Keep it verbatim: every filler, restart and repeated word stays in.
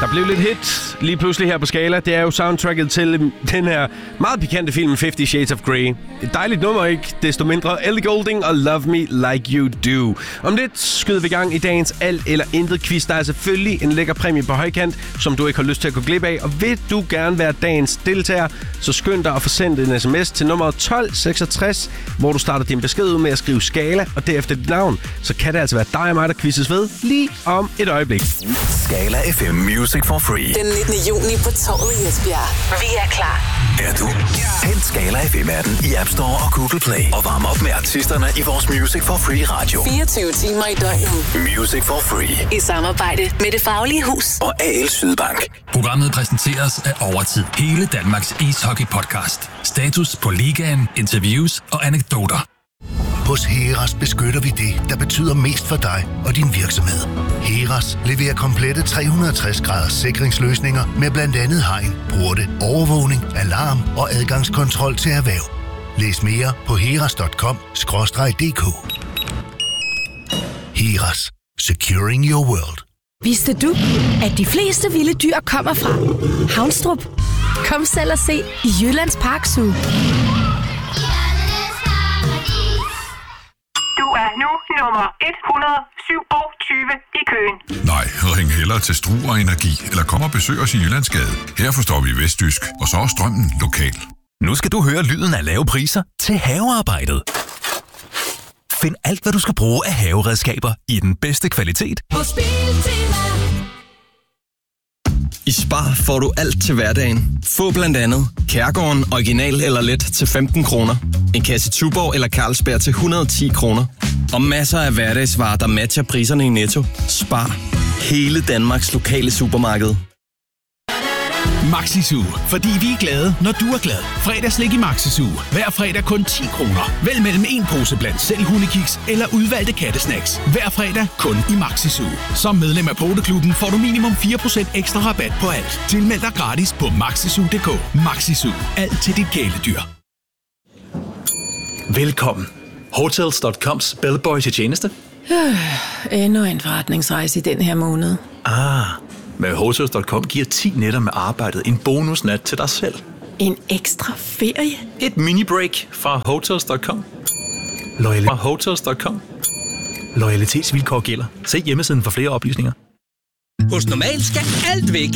blev lidt hit lige pludselig her på Skala. Det er jo soundtracket til den her meget pikante film Fifty Shades of Grey. Et dejligt nummer, ikke? Desto mindre Ellie Goulding og Love Me Like You Do. Om lidt skyder vi i gang i dagens alt eller intet quiz. Der er selvfølgelig en lækker præmie på højkant, som du ikke har lyst til at gå glip af. Og vil du gerne være dagens deltager, så skynd dig at få sendt en sms til nummer tolv seksogtres, hvor du starter din besked ud med at skrive Skala og derefter dit navn. Så kan det altså være dig og mig, der quizzes ved lige om et øjeblik. Skala F M Music for Free. Den nittende juni på Torvet i Esbjerg. Vi er klar. Er du? Hent Skala F M-appen i App Store og Google Play. Og varm op med artisterne i vores Music for Free radio. fireogtyve timer i døgnet. Music for Free. I samarbejde med Det Faglige Hus. Og A L Sydbank. Programmet præsenteres af Overtid. Hele Danmarks ishockey-podcast. Status på ligaen, interviews og anekdoter. Hos Heras beskytter vi det, der betyder mest for dig og din virksomhed. Heras leverer komplette tre hundrede og tres graders sikringsløsninger med blandt andet hegn, porte, overvågning, alarm og adgangskontrol til erhverv. Læs mere på heras punktum com skråstreg d k. Heras. Securing your world. Vidste du, at de fleste vilde dyr kommer fra Havnstrup? Kom selv og se i Jyllands Park Zoo. Du er nu nummer et hundrede syvogtyve i køen. Nej, ring hellere til Struer Energi, eller kom og besøg os i Jyllandsgade. Her forstår vi vestjysk, og så er strømmen lokal. Nu skal du høre lyden af lave priser til havearbejdet. Find alt, hvad du skal bruge af haveredskaber i den bedste kvalitet. I Spar får du alt til hverdagen. Få blandt andet Kærgården original eller let til femten kroner. En kasse Tuborg eller Carlsberg til et hundrede og ti kroner. Og masser af hverdagsvarer, der matcher priserne i Netto. Spar. Hele Danmarks lokale supermarked. Maxi-Zoo. Fordi vi er glade, når du er glad. Fredagslik i Maxi-Zoo. Hver fredag kun ti kroner. Vælg mellem en pose blandt selv hundekiks eller udvalgte kattesnacks. Hver fredag kun i Maxi-Zoo. Som medlem af Poteklubben får du minimum fire procent ekstra rabat på alt. Tilmeld dig gratis på maxizoo punktum d k. Maxi-Zoo. Alt til dit kæledyr. Velkommen. Hotels punktum coms bellboy til tjeneste. Øh, endnu en forretningsrejse i den her måned. Ah, med Hotels punktum com giver ti nætter med arbejdet en bonusnat til dig selv. En ekstra ferie? Et mini-break fra Hotels punktum com. Loyal- Hotels punktum com. Loyalitetsvilkår gælder. Se hjemmesiden for flere oplysninger. Hos Normal skal alt væk.